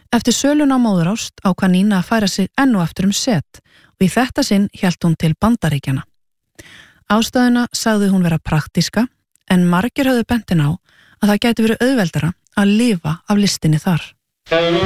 Eftir söluna á Móðurást ákvað Nína að færa sig enn og aftur set og í þetta sinn hélt hún til Bandaríkjanna. Ástæðuna sagði hún vera praktíska en margir höfðu bent henni á að það gæti verið auðveldara að lifa af listinni þar.